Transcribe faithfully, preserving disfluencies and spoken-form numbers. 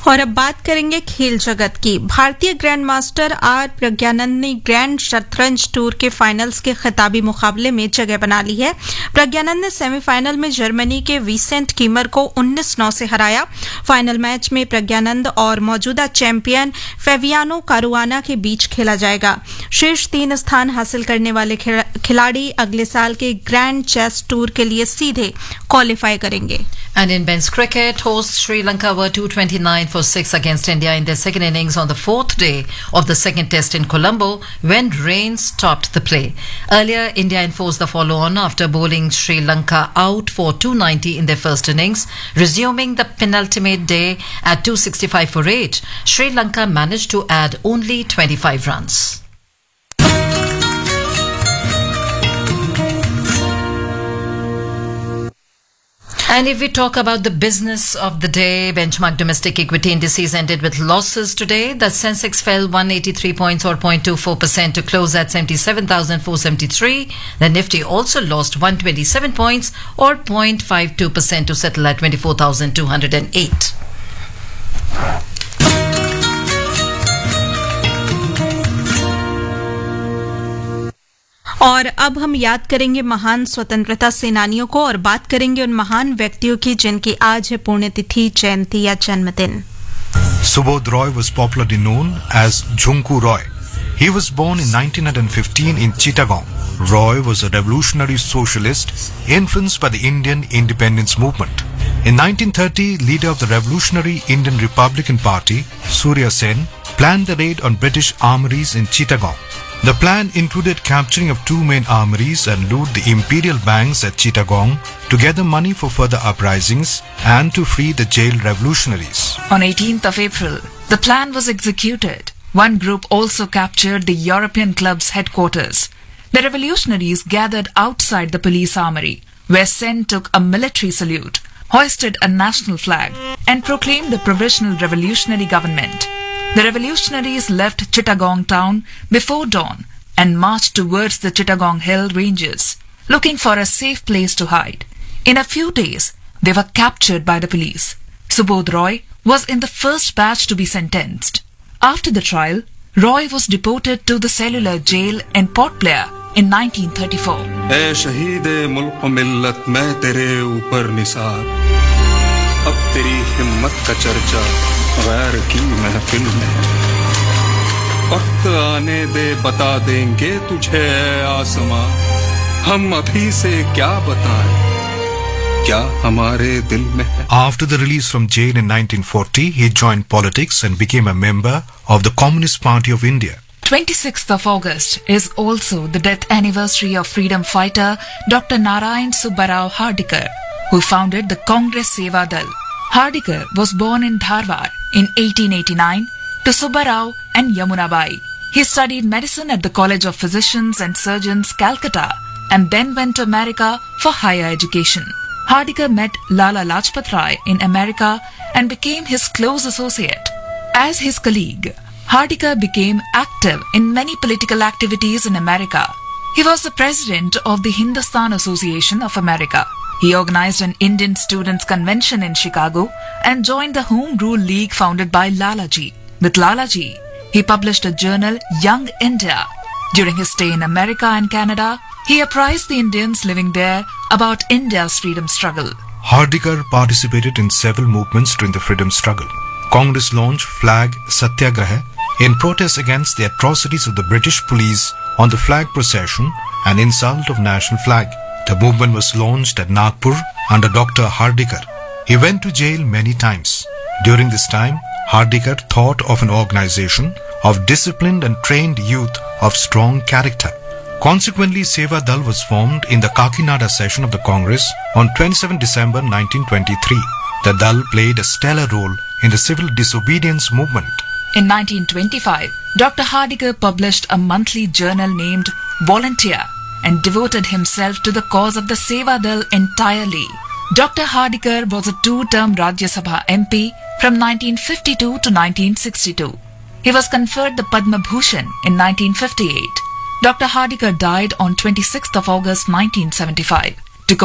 और अब बात करेंगे खेल जगत की। भारतीय ग्रैंड मास्टर आर प्रज्ञानंद ने ग्रैंड शतरंज टूर के फाइनल्स के खिताबी मुकाबले में जगह बना ली है। प्रज्ञानंद ने सेमीफाइनल में जर्मनी के विसेंट कीमर को उन्नीस नौ से हराया। फाइनल मैच में प्रज्ञानंद और मौजूदा चैंपियन फेवियानो कारुआना के बीच खेला जाएगा। शीर्ष तीन स्थान हासिल करने वाले खिलाड़ी अगले साल के ग्रैंड चेस टूर के लिए सीधे क्वालिफाई करेंगे। And in men's cricket, hosts Sri Lanka were two twenty-nine for six against India in their second innings on the fourth day of the second test in Colombo when rain stopped the play. Earlier, India enforced the follow-on after bowling Sri Lanka out for two ninety in their first innings, resuming the penultimate day at two sixty-five for eight. Sri Lanka managed to add only twenty-five runs. And if we talk about the business of the day, benchmark domestic equity indices ended with losses today. The Sensex fell one hundred eighty-three points or zero point two four percent to close at seventy-seven thousand four hundred seventy-three. The Nifty also lost one hundred twenty-seven points or zero point five two percent to settle at twenty-four thousand two hundred eight. और अब हम याद करेंगे महान स्वतंत्रता सेनानियों को और बात करेंगे उन महान व्यक्तियों की जिनकी आज है पुण्यतिथि, जयंती या जन्मदिन। Subodh Roy was popularly known as Junku Roy. He was born in nineteen fifteen in Chittagong. Roy was a revolutionary socialist influenced by the Indian independence movement. In nineteen thirty, leader of the Revolutionary Indian Republican Party, Surya Sen, planned the raid on British armories in Chittagong. The plan included capturing of two main armories and loot the imperial banks at Chittagong to gather money for further uprisings and to free the jailed revolutionaries. On eighteenth of April, the plan was executed. One group also captured the European Club's headquarters. The revolutionaries gathered outside the police armory, where Sen took a military salute, hoisted a national flag, and proclaimed a provisional revolutionary government. The revolutionaries left Chittagong town before dawn and marched towards the Chittagong Hill ranges, looking for a safe place to hide. In a few days, they were captured by the police. Subodh Roy was in the first batch to be sentenced. After the trial, Roy was deported to the cellular jail in Port Blair in nineteen thirty-four. ऐ शहीदे मुल्क मिल्लत मैं तेरे ऊपर निसार, अब तेरी हिम्मत का चर्चा गैर की महफिल में। वक्त आने दे बता देंगे तुझे आसमां, हम अभी से क्या बताएं, क्या हमारे दिल में है। After the release from jail in nineteen forty, he joined politics and became a member of the Communist Party of India. twenty-sixth of August is also the death anniversary of freedom fighter Doctor Narayan Subbarao Hardikar, who founded the Congress Seva Dal. Hardikar was born in Dharwad in eighteen eighty-nine to Subbarao and Yamunabai. He studied medicine at the College of Physicians and Surgeons, Calcutta, and then went to America for higher education. Hardikar met Lala Lajpat Rai in America and became his close associate. As his colleague, Hardikar became active in many political activities in America. He was the president of the Hindustan Association of America. He organized an Indian Students' Convention in Chicago and joined the Home Rule League founded by Lalaji. With Lalaji, he published a journal, Young India. During his stay in America and Canada, he apprised the Indians living there about India's freedom struggle. Hardikar participated in several movements during the freedom struggle. Congress launched Flag Satyagraha in protest against the atrocities of the British police on the flag procession and insult of national flag. The movement was launched at Nagpur under Doctor Hardikar. He went to jail many times. During this time, Hardikar thought of an organization of disciplined and trained youth of strong character. Consequently, Seva Dal was formed in the Kakinada session of the Congress on twenty-seventh of December nineteen twenty-three. The Dal played a stellar role in the civil disobedience movement. In nineteen twenty-five, Doctor Hardikar published a monthly journal named Volunteer and devoted himself to the cause of the Seva Dal entirely. Doctor Hardikar was a two-term Rajya Sabha M P from nineteen fifty-two to nineteen sixty-two. He was conferred the Padma Bhushan in nineteen fifty-eight. Doctor Hardikar died on twenty-sixth of August nineteen seventy-five.